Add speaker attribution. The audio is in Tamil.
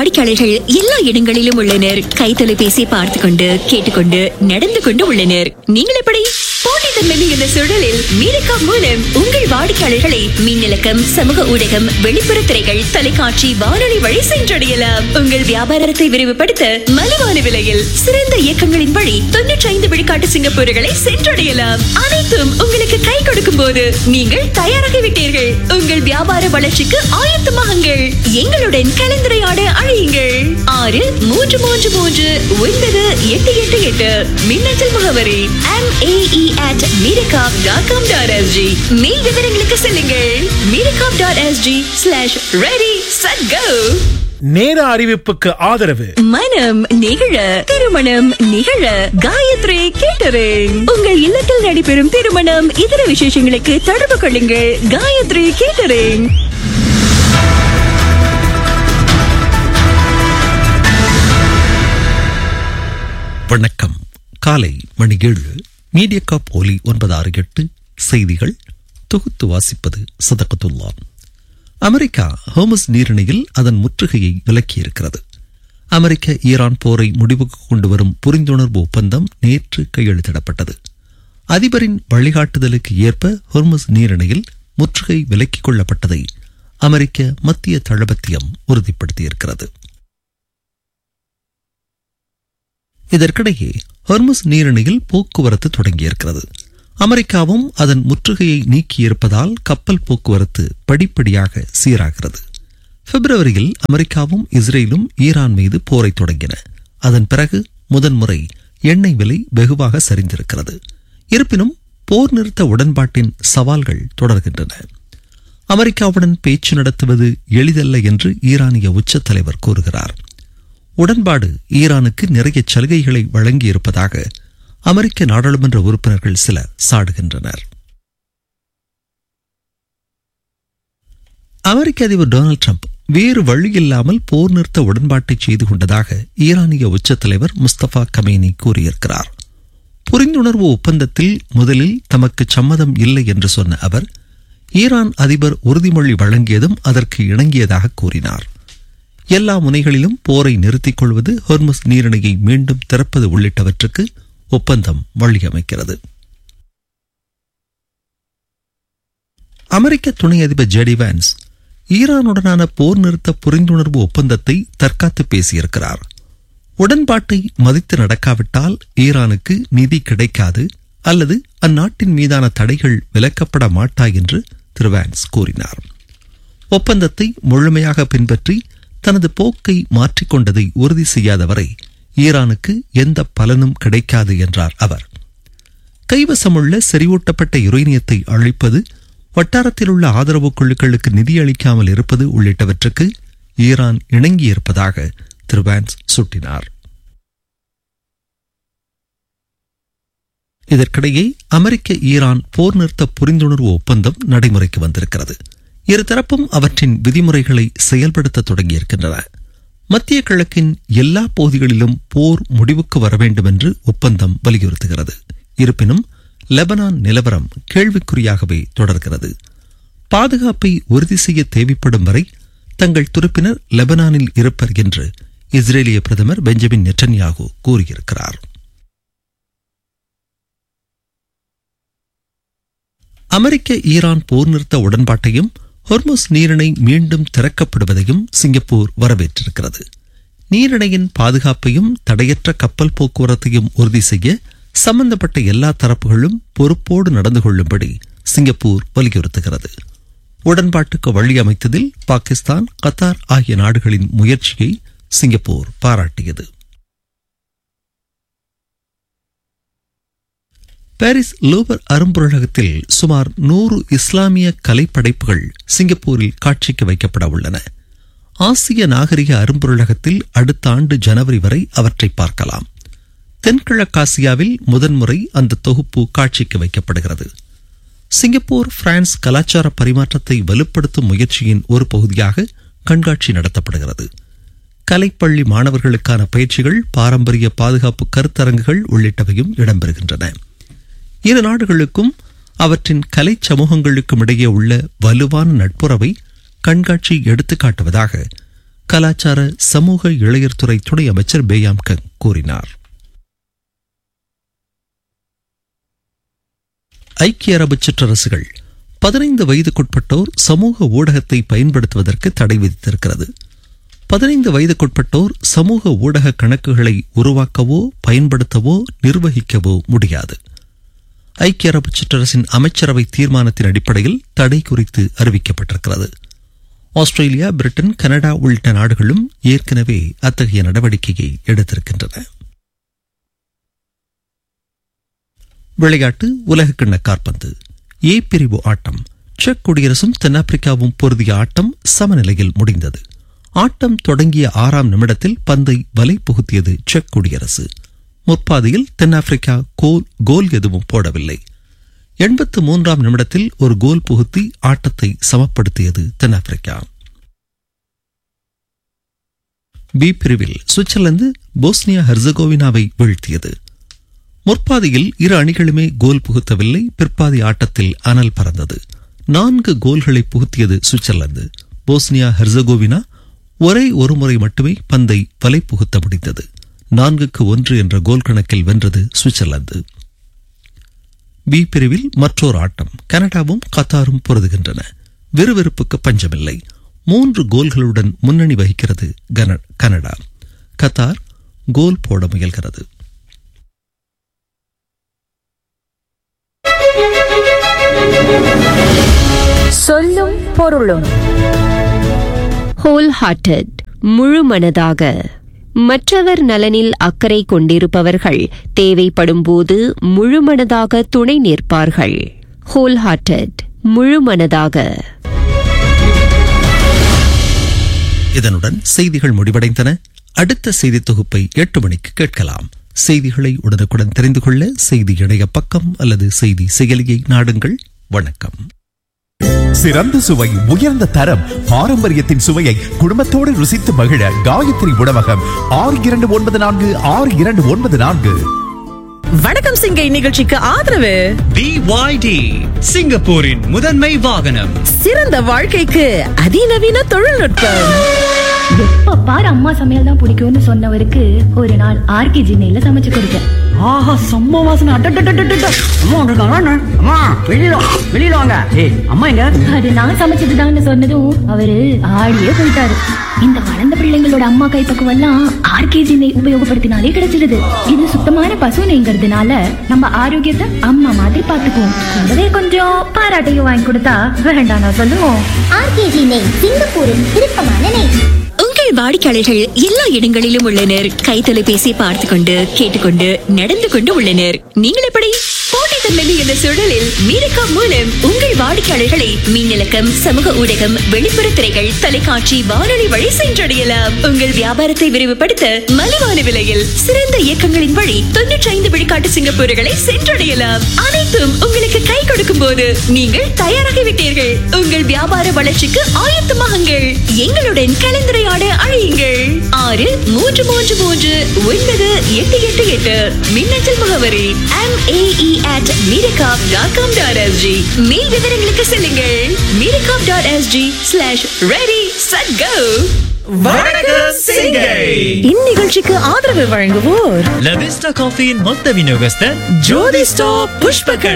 Speaker 1: வாடிக்கையாளர்கள் எல்லா இடங்களிலும் உள்ளனர். கைத்தொலைபேசி பார்த்து கொண்டு கேட்டுக்கொண்டு நடந்து கொண்டு உள்ளனர். நீங்கள் எப்படி? போட்டித்தன்மை மிகுந்த சூழலில் மீரக்கா மூலம் உங்கள் வாடிக்கையாளர்களை மின்னலக்கம், சமூக ஊடகம், வெளிப்புற திரைகள், தொலைக்காட்சி, வானொலி வழி சென்றடையலாம். உங்கள் வியாபாரத்தை விரிவுபடுத்த மலிவான விலையில் சிறந்த இயக்கங்களின் வழி 95 விழுக்காட்டு சிங்கப்பூர்களை சென்றடையலாம். அனைத்தும் உங்களுக்கு கை கொடுக்கும் போது நீங்கள் தயாராகிவிட்டீர்கள். உங்கள் வியாபார வளர்ச்சிக்கு ஆயத்தமாகுங்கள். எங்களுடன் கலந்துரையாட அழையுங்கள். 63339888 மின்னஞ்சல் முகவரி mae@miracom.com.sg. மேல் விவரங்களுக்கு செல்லுங்கள். miracom.sg/ready-set-go.
Speaker 2: நேர அறிவிப்புக்கு ஆதரவு
Speaker 1: மனம் நிகழ, திருமணம் நிகழ காயத்ரி கேட்டரிங். உங்கள் இல்லத்தில் நடைபெறும் திருமணம், இதர விசேஷங்களுக்கு தொடர்பு கொள்ளுங்கள். காயத்ரி கேட்டரிங்.
Speaker 3: வணக்கம். காலை மணி 7. மீடியாகாப் ஒலி 968 செய்திகள் தொகுத்து வாசிப்பது சதகத்துல்லா. அமெரிக்கா ஹோர்முஸ் நீரிணையில் அதன் முற்றுகையை விலக்கியிருக்கிறது. அமெரிக்க ஈரான் போரை முடிவுக்கு கொண்டு வரும் புரிந்துணர்வு ஒப்பந்தம் நேற்று கையெழுத்திடப்பட்டது. அதிபரின் வழிகாட்டுதலுக்கு ஏற்ப ஹோர்முஸ் நீரிணையில் முற்றுகை விலக்கிக் கொள்ளப்பட்டதை அமெரிக்க மத்திய தளபத்தியம் உறுதிப்படுத்தியிருக்கிறது. இதற்கிடையே ஹோர்முஸ் நீரிணையில் போக்குவரத்து தொடங்கியிருக்கிறது. அமெரிக்காவும் அதன் முற்றுகையை நீக்கியிருப்பதால் கப்பல் போக்குவரத்து படிப்படியாக சீராகிறது. பிப்ரவரியில் அமெரிக்காவும் இஸ்ரேலும் ஈரான் மீது போரை தொடங்கின. அதன் பிறகு முதன்முறை எண்ணெய் விலை வெகுவாக சரிந்திருக்கிறது. இருப்பினும் போர் நிறுத்த உடன்பாட்டின் சவால்கள் தொடர்கின்றன. அமெரிக்காவுடன் பேச்சு நடத்துவது எளிதல்ல என்று ஈரானிய உச்ச தலைவர் கூறுகிறார். உடன்பாடு ஈரானுக்கு நிறைய சலுகைகளை வழங்கியிருப்பதாக அமெரிக்க நாடாளுமன்ற உறுப்பினர்கள் சிலர் சாடுகின்றனர். அமெரிக்க அதிபர் டொனால்டு டிரம்ப் வேறு வழியில்லாமல் போர் நிறுத்த உடன்பாட்டை செய்து கொண்டதாக ஈரானிய உச்ச தலைவர் முஸ்தபா கமேனி கூறியிருக்கிறார். புரிந்துணர்வு ஒப்பந்தத்தில் முதலில் தமக்கு சம்மதம் இல்லை என்று சொன்ன அவர் ஈரான் அதிபர் உறுதிமொழி வழங்கியதும் அதற்கு இணங்கியதாக கூறினார். எல்லா முனைகளிலும் போரை நிறுத்திக் கொள்வது, ஹோர்முஸ் நீரிணையை மீண்டும் திறப்பது உள்ளிட்டவற்றுக்கு ஒப்பந்தம் வழியமைக்கிறது. அமெரிக்க துணை அதிபர் ஜெடி வான்ஸ் ஈரானுடனான போர் நிறுத்த புரிந்துணர்வு ஒப்பந்தத்தை தற்காத்து பேசியிருக்கிறார். உடன்பாட்டை மதித்து நடக்காவிட்டால் ஈரானுக்கு நிதி கிடைக்காது அல்லது அந்நாட்டின் மீதான தடைகள் விலக்கப்பட மாட்டா என்று திரு வான்ஸ் கூறினார். ஒப்பந்தத்தை முழுமையாக பின்பற்றி தனது போக்கை மாற்றிக்கொண்டதை உறுதி செய்யாதவரை ஈரானுக்கு எந்த பலனும் கிடைக்காது என்றார் அவர். கைவசமுள்ள செறிவூட்டப்பட்ட யுரேனியத்தை அழிப்பது, வட்டாரத்தில் உள்ள ஆதரவு குழுக்களுக்கு நிதியளிக்காமல் இருப்பது உள்ளிட்டவற்றுக்கு ஈரான் இணங்கியிருப்பதாக திரு வான்ஸ் சுட்டினார். இதற்கிடையே அமெரிக்க ஈரான் போர் நிறுத்த புரிந்துணர்வு ஒப்பந்தம் நடைமுறைக்கு வந்திருக்கிறது. இருதரப்பும் அவற்றின் விதிமுறைகளை செயல்படுத்த தொடங்கியிருக்கின்றன. மத்திய கிழக்கின் எல்லா பகுதிகளிலும் போர் முடிவுக்கு வர வேண்டும் என்று ஒப்பந்தம் வலியுறுத்துகிறது. இருப்பினும் லெபனான் நிலவரம் கேள்விக்குறியாகவே தொடர்கிறது. பாதுகாப்பை உறுதி செய்ய தேவைப்படும் வரை தங்கள் துருப்பினர் லெபனானில் இருப்பர் என்று இஸ்ரேலிய பிரதமர் பெஞ்சமின் நெட்டன்யாகு கூறியிருக்கிறார். அமெரிக்க ஈரான் போர் நிறுத்த உடன்பாட்டையும் ஹோர்முஸ் நீரிணை மீண்டும் திறக்கப்படுவதையும் சிங்கப்பூர் வரவேற்றிருக்கிறது. நீரிணையின் பாதுகாப்பையும் தடையற்ற கப்பல் போக்குவரத்தையும் உறுதி செய்ய சம்பந்தப்பட்ட எல்லா தரப்புகளும் பொறுப்போடு நடந்து கொள்ளும்படி சிங்கப்பூர் வலியுறுத்துகிறது. உடன்பாட்டுக்கு வழி அமைத்ததில் பாகிஸ்தான், கத்தார் ஆகிய நாடுகளின் முயற்சியை சிங்கப்பூர் பாராட்டியது. பாரிஸ் லூவர் அரும்பொருளகத்தில் சுமார் 100 இஸ்லாமிய கலைப்படைப்புகள் சிங்கப்பூரில் காட்சிக்கு வைக்கப்பட உள்ளன. ஆசிய நாகரிக அரும்பொருளகத்தில் அடுத்த ஆண்டு ஜனவரி வரை அவற்றை பார்க்கலாம். தென்கிழக்காசியாவில் முதன்முறை அந்த தொகுப்பு காட்சிக்கு வைக்கப்படுகிறது. சிங்கப்பூர் பிரான்ஸ் கலாச்சார பரிமாற்றத்தை வலுப்படுத்தும் முயற்சியின் ஒரு பகுதியாக கண்காட்சி நடத்தப்படுகிறது. கலைப்பள்ளி மாணவர்களுக்கான பயிற்சிகள், பாரம்பரிய பாதுகாப்பு கருத்தரங்குகள் உள்ளிட்டவையும் இடம்பெறுகின்றன. இரு நாடுகளுக்கும் அவற்றின் கலை சமூகங்களுக்கும் இடையே உள்ள வலுவான நட்புறவை கண்காட்சி எடுத்துக்காட்டுவதாக கலாச்சார சமூக இளையர் துறை துணை அமைச்சர் பேயாம் கங் கூறினார். ஐக்கிய அரபு சிற்றரசுகள் 15 வயதுக்குட்பட்டோர் சமூக ஊடகத்தை பயன்படுத்துவதற்கு தடை விதித்திருக்கிறது. 15 வயதுக்குட்பட்டோர் சமூக ஊடக கணக்குகளை உருவாக்கவோ பயன்படுத்தவோ நிர்வகிக்கவோ முடியாது. ஐக்கிய அரபு சிற்றரசின் அமைச்சரவை தீர்மானத்தின் அடிப்படையில் தடை குறித்து அறிவிக்கப்பட்டிருக்கிறது. ஆஸ்திரேலியா, பிரிட்டன், கனடா உள்ளிட்ட நாடுகளும் ஏற்கனவே அத்தகைய நடவடிக்கையை எடுத்திருக்கின்றன. விளையாட்டு. உலகக்கிண்ண காற்பந்து ஏ பிரிவு ஆட்டம். செக் குடியரசும் தென்னாப்பிரிக்காவும் பொருதிய ஆட்டம் சமநிலையில் முடிந்தது. ஆட்டம் தொடங்கிய 6ஆம் நிமிடத்தில் பந்தை வலை புகுத்தியது செக் குடியரசு. முற்பாதியில் தென்னாப்பிரிக்கா கோல் எதுவும் போடவில்லை. 83ஆம் நிமிடத்தில் ஒரு கோல் புகுத்தி ஆட்டத்தை சமப்படுத்தியது தென்னாப்பிரிக்கா. பி பிரிவில் சுவிட்சர்லாந்து போஸ்னியா ஹெர்சகோவினாவை வீழ்த்தியது. முற்பாதியில் இரு அணிகளுமே கோல் புகுத்தவில்லை. பிற்பாதி ஆட்டத்தில் அனல் பறந்தது. 4 கோல்களை புகுத்தியது சுவிட்சர்லாந்து. போஸ்னியா ஹெர்சகோவினா ஒரே ஒரு முறை மட்டுமே பந்தை வலை புகுத்த முடிந்தது. 4-1 என்ற கோல் கணக்கில் வென்றது சுவிட்சர்லாந்து. பி பிரிவில் மற்றொரு ஆட்டம். கனடாவும் கத்தாரும் பொருதுகின்றன. விறுவிறுப்புக்கு பஞ்சமில்லை. 3 கோல்களுடன் முன்னணி வகிக்கிறது கனடா. கத்தார் கோல் போட முயல்கிறது.
Speaker 4: சொல்லும் பொருளும். ஹோல் ஹார்ட்டட், முழு மனதாக. மற்றவர் நலனில் அக்கறை கொண்டிருப்பவர்கள் தேவைப்படும் போது முழுமனதாக துணை நிற்பார்கள். ஹோல் ஹார்ட்டட், முழு மனதாக.
Speaker 3: இதனுடன் செய்திகள் முடிவடைந்தன. அடுத்த செய்தி தொகுப்பை 8 மணிக்கு கேட்கலாம். செய்திகளை உடனுக்குடன் தெரிந்து கொள்ள செய்தி இணைய பக்கம் அல்லது செய்தி செயலியை நாடுங்கள். வணக்கம்.
Speaker 5: சிறந்த சுவை, உயர்ந்த தரம், பாரம்பரியத்தின் சுவையை குடும்பத்தோடு ருசித்து மகிழ காயத்ரி உணவகம் 62946294.
Speaker 6: வணக்கம் சிங்கை நிகழ்ச்சிக்கு ஆதரவு
Speaker 7: BYD, சிங்கப்பூரின் முதன்மை வாகனம்.
Speaker 6: சிறந்த வாழ்க்கைக்கு அதிநவீன தொழில்நுட்பம்.
Speaker 8: எப்ப பாரு அம்மா சமையல் தான் பிடிக்கும்னு சொன்னவருக்கு ஒரு நாள் ஆர்கேஜி நெய்ல சமைச்சு கொடுத்தேன்.
Speaker 9: ஆஹா, செம்ம வாசனை. அம்மா இருக்காங்க. அம்மா வெளியில வாங்க. ஏய், அம்மா எங்க?
Speaker 8: அது நான் சமைச்சதுதான்னு சொன்னதும் அவரு ஆடியே போயிட்டாரு. இந்த வளர்ந்த பிள்ளைங்களோட அம்மா கைப்பக்குவம் எல்லாம் ஆர்கேஜி நெய் உபயோகப்படுத்தினாலே கிடைச்சிடுது. இது சுத்தமான பசு நெய்ங்கிறதுனால நம்ம ஆரோக்கியத்தை அம்மா மாதிரி பாத்துக்குவோம். கூடவே கொஞ்சம் பாராட்டையும் வாங்கி கொடுத்தா வேண்டாம் நான் சொல்லுவோம்.
Speaker 10: ஆர்கேஜி நெய், சிங்கப்பூரின் விருப்பமான நெய்.
Speaker 1: உங்கள் வாடிக்கையாளர்கள் எல்லா இடங்களிலும் உள்ளனர். கைத்தொலைபேசி பார்த்துக்கொண்டு கேட்டுக்கொண்டு நடந்து கொண்டு உள்ளனர். நீங்கள் எப்படி? போட்டித்தன்மை என்ற சூழலில் மீரக்கா மூலம் உங்கள் வாடிக்கையாளர்களை மின்னலக்கம், சமூக ஊடகம், வெளிப்புற திரைகள், தொலைக்காட்சி, வானொலி வழி சென்றடையலாம். உங்கள் வியாபாரத்தை விரிவுபடுத்த மலிவான விலையில் சிறந்த இயக்கங்களின் வழி 95 விழுக்காட்டு சிங்கப்பூர்களை சென்றடையலாம். அனைத்தும் உங்களுக்கு கை கொடுக்கும் போது நீங்கள் தயாராகிவிட்டீர்கள். உங்கள் வியாபார வளர்ச்சிக்கு ஆயத்தமாகுங்கள். எங்களுடன் கலந்துரையாட அழையுங்கள். 63339888. மின்னஞ்சல் முகவரி MAE@miracom.com.sg. மேல் விவரங்களுக்கு செல்லுங்கள். miracom.sg/ready-set-go.
Speaker 7: வணக்கம் சிங்கை.
Speaker 6: இந்நிகழ்ச்சிக்கு ஆதரவு வழங்குவோர்
Speaker 7: லவிஸ்டா காஃபியின் மொத்த விநியோகஸ்தர் ஜோதி ஸ்டாப் புஷ்பகடை.